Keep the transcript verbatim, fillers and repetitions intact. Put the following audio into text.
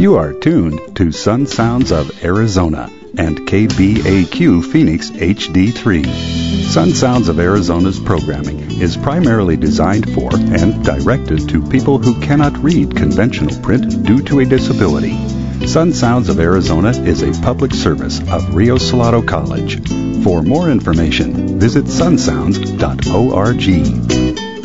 You are tuned to Sun Sounds of Arizona and K B A Q Phoenix H D three. Sun Sounds of Arizona's programming is primarily designed for and directed to people who cannot read conventional print due to a disability. Sun Sounds of Arizona is a public service of Rio Salado College. For more information, visit sun sounds dot org.